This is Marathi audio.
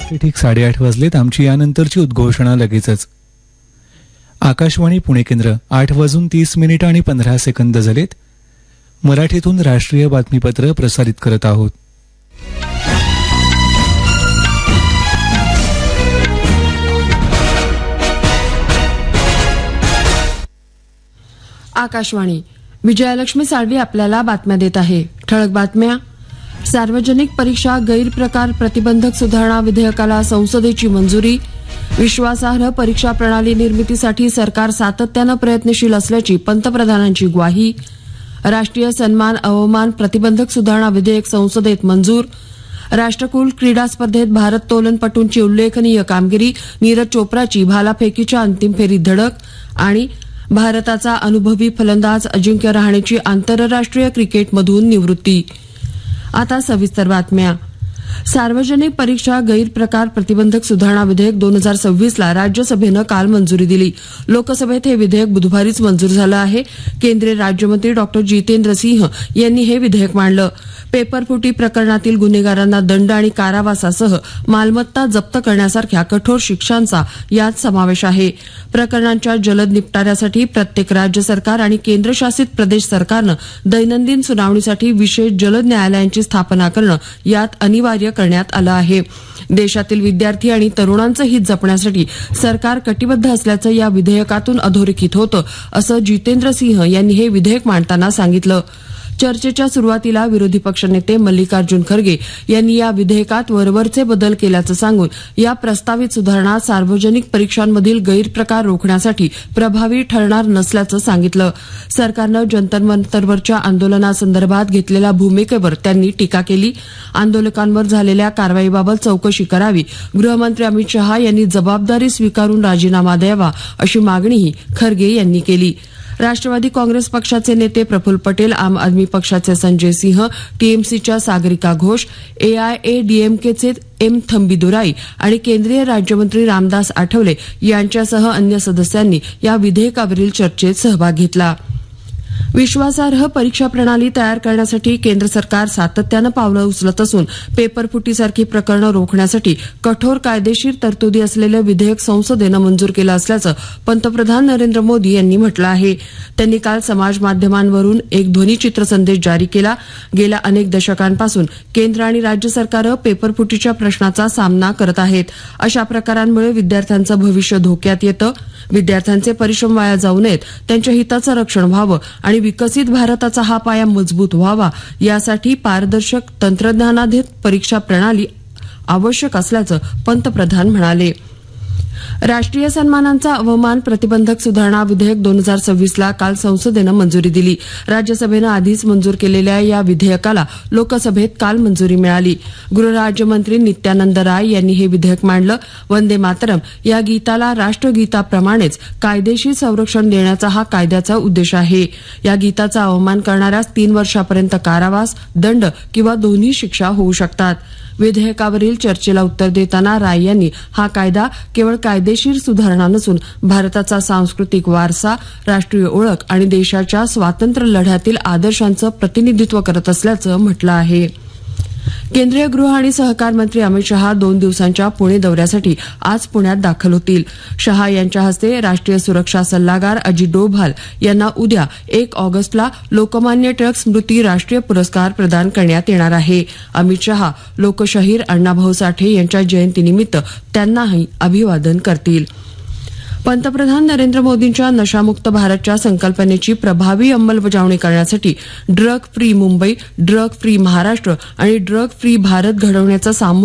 ठीक 8:30 वाजलेत. आमची यानंतरची उद्घोषणा लगेचच. आकाशवाणी पुणे केंद्र 8:30 झालेत. मराठीतून राष्ट्रीय बातमीपत्र प्रसारित करत आहोत. आकाशवाणी. विजयालक्ष्मी साळवी आपल्याला बातम्या देत आहे. ठळक बातम्या. सार्वजनिक परीक्षा गैरप्रकार प्रतिबंधक सुधारणा विधेयकाला संसदेची मंजुरी. विश्वासार्ह परीक्षा प्रणाली निर्मितीसाठी सरकार सातत्यानं प्रयत्नशील असल्याची पंतप्रधानांची ग्वाही. राष्ट्रीय सन्मान अवमान प्रतिबंधक सुधारणा विधेयक संसदेत मंजूर. राष्ट्रकुल क्रीडा स्पर्धेत भारत्तोलनपटूंची उल्लेखनीय कामगिरी. नीरज चोप्राची भालाफेकीच्या अंतिम फेरीत धडक. आणि भारताचा अनुभवी फलंदाज अजिंक्य रहाणेची आंतरराष्ट्रीय क्रिकेटमधून निवृत्ती. आता सविस्तर बातम्या. सार्वजनिक परीक्षा गैरप्रकार प्रतिबंधक सुधारणा विधेयक 2026ला राज्यसभेनं काल मंजुरी दिली. लोकसभेत हे विधेयक बुधवारीच मंजूर झालं आहे. केंद्रीय राज्यमंत्री डॉ जितेंद्र सिंह यांनी हे विधेयक मांडलं. पेपरफुटी प्रकरणातील गुन्हेगारांना दंड आणि कारावासासह मालमत्ता जप्त करण्यासारख्या कठोर शिक्षांचा यात समावेश आहे. प्रकरणांच्या जलद निपटाऱ्यासाठी प्रत्येक राज्य सरकार आणि केंद्रशासित प्रदेश सरकारनं दैनंदिन सुनावणीसाठी विशेष जलद न्यायालयांची स्थापना करणं यात अनिवार्य करण्यात आलं आहे. देशातील विद्यार्थी आणि तरुणांचं हित जपण्यासाठी सरकार कटिबद्ध असल्याचं या विधेयकातून अधोरेखित होतं, असं जितेंद्र सिंह यांनी हे विधेयक मांडताना सांगितलं. चर्चेच्या सुरुवातीला विरोधी पक्षनेते मल्लिकार्जुन खरगे यांनी या विधेयकात वरवरचे बदल केल्याचं सांगून या प्रस्तावित सुधारणा सार्वजनिक परीक्षांमधील गैरप्रकार रोखण्यासाठी प्रभावी ठरणार नसल्याचं सांगितलं. सरकारनं जंतर मंतरवरच्या आंदोलनासंदर्भात घेतलेल्या भूमिकेवर त्यांनी टीका केली. आंदोलकांवर झालेल्या कारवाईबाबत चौकशी करावी. गृहमंत्री अमित शहा यांनी जबाबदारी स्वीकारून राजीनामा द्यावा अशी मागणीही खरगे यांनी केली. राष्ट्रवादी काँग्रेस पक्षाचे नेते प्रफुल्ल पटेल, आम आदमी पक्षाचे संजय सिंह, टीएमसीच्या सागरिका घोष, एआयएडीएमकेचे एम थंबीदुराई आणि केंद्रीय राज्यमंत्री रामदास आठवले यांच्यासह अन्य सदस्यांनी या विधेयकावरील चर्चेत सहभाग घेतला. विश्वासार्ह परीक्षा प्रणाली तयार करण्यासाठी केंद्र सरकार सातत्यानं पावलं उचलत असून पेपरफुटीसारखी प्रकरणं रोखण्यासाठी कठोर कायदेशीर तरतुदी असलेलं विधेयक संसदेनं मंजूर केलं असल्याचं पंतप्रधान नरेंद्र मोदी यांनी म्हटलं आहे. त्यांनी काल समाज माध्यमांवरून एक ध्वनीचित्र संदेश जारी केला. गेल्या अनेक दशकांपासून केंद्र आणि राज्य सरकारं पेपरफुटीच्या प्रश्नाचा सामना करत आहेत. अशा प्रकारांमुळे विद्यार्थ्यांचं भविष्य धोक्यात येतं. विद्यार्थ्यांचे परिश्रम वाया जाऊ नयेत, त्यांच्या हिताचं रक्षण व्हावं आणि विकसित भारताचा हा पाया मजबूत व्हावा यासाठी पारदर्शक तंत्रज्ञानाधारित परीक्षा प्रणाली आवश्यक असल्याचं पंतप्रधान म्हणाले. राष्ट्रीय सन्मानांचा अवमान प्रतिबंधक सुधारणा विधेयक 2026ला काल संसदेनं मंजुरी दिली. राज्यसभेनं आधीच मंजूर केलेल्या या विधेयकाला लोकसभेत काल मंजुरी मिळाली. गृहराज्यमंत्री नित्यानंद राय यांनी हे विधेयक मांडलं. वंदे मातरम या गीताला राष्ट्रगीताप्रमाणेच कायदेशीर संरक्षण देण्याचा हा कायद्याचा उद्देश आहे. या गीताचा अवमान करणाऱ्यास 3 वर्षापर्यंत कारावास, दंड किंवा दोन्ही शिक्षा होऊ शकतात. विधेयकावरील चर्चेला उत्तर देताना राय यांनी हा कायदा केवळ कायदेशीर सुधारणा नसून भारताचा सांस्कृतिक वारसा, राष्ट्रीय ओळख आणि देशाच्या स्वातंत्र्य लढ्यातील आदर्शांचं प्रतिनिधित्व करत असल्याचं म्हटलं आहे. केंद्रीय गृह आणि सहकार मंत्री अमित शहा 2 दिवसांच्या पुणे दौऱ्यासाठी आज पुण्यात दाखल होतील. शहा यांच्या हस्ते राष्ट्रीय सुरक्षा सल्लागार अजित डोभाल यांना उद्या 1 ऑगस्टला लोकमान्य टिळक स्मृती राष्ट्रीय पुरस्कार प्रदान करण्यात येणार आहे. अमित शहा लोकशाहीर अण्णाभाऊ साठे यांच्या जयंतीनिमित्त त्यांनाही अभिवादन करतील. पंतप्रधान नरेंद्र मोदींच्या नशामुक्त भारतच्या संकल्पनेची प्रभावी अंमलबजावणी करण्यासाठी drug free Mumbai, drug free Maharashtra आणि ड्रग फ्री भारत घडवण्याचं